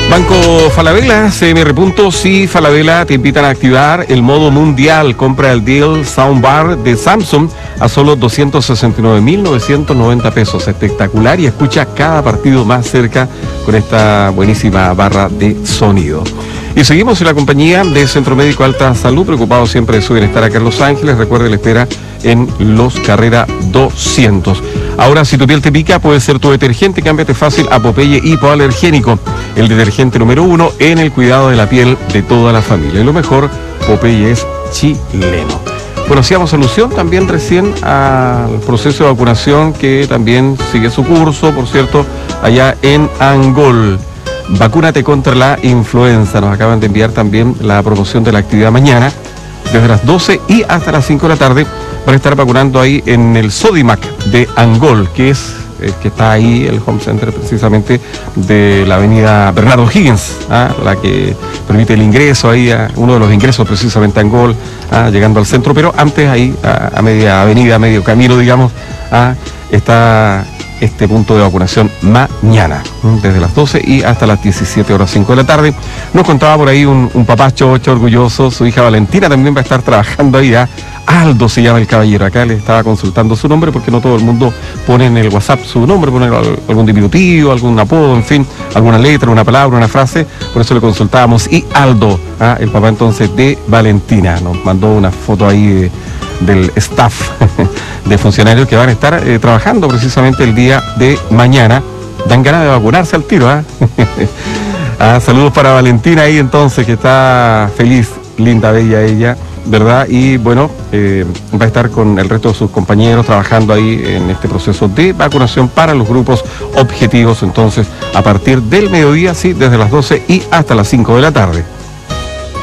Banco Falabella, CMR Puntos y Falabella te invitan a activar el modo mundial. Compra el Deal Soundbar de Samsung a solo 269.990 pesos. Espectacular, y escucha cada partido más cerca con esta buenísima barra de sonido. Y seguimos en la compañía de Centro Médico Alta Salud, preocupado siempre de su bienestar acá en Los Ángeles. Recuerde, la espera en Los Carrera 200. Ahora, si tu piel te pica, puede ser tu detergente. Cámbiate fácil a Popeye Hipoalergénico, el detergente número 1 en el cuidado de la piel de toda la familia. Y lo mejor, Popeye es chileno. Bueno, hacíamos alusión también recién al proceso de vacunación que también sigue su curso, por cierto, allá en Angol. Vacúnate contra la influenza. Nos acaban de enviar también la promoción de la actividad mañana, desde las 12 y hasta las 5 de la tarde. Van a estar vacunando ahí en el Sodimac de Angol, que es que está ahí, el home center precisamente de la avenida Bernardo Higgins, la que permite el ingreso ahí, uno de los ingresos precisamente a Angol, llegando al centro, pero antes ahí, a media avenida, a medio camino, digamos, está este punto de vacunación mañana, desde las 12 y hasta las 17 horas 5 de la tarde. Nos contaba por ahí un papá chocho orgulloso, su hija Valentina también va a estar trabajando ahí, Aldo se llama el caballero. Acá le estaba consultando su nombre porque no todo el mundo pone en el WhatsApp su nombre, pone algún diminutivo, algún apodo, en fin, alguna letra, una palabra, una frase. Por eso le consultábamos. Y Aldo, el papá entonces de Valentina, nos mandó una foto ahí del staff de funcionarios que van a estar trabajando precisamente el día de mañana. Dan ganas de vacunarse al tiro, saludos para Valentina ahí entonces, que está feliz, linda, bella ella, ¿verdad? Y bueno, va a estar con el resto de sus compañeros trabajando ahí en este proceso de vacunación para los grupos objetivos, entonces a partir del mediodía, sí, desde las 12 y hasta las 5 de la tarde.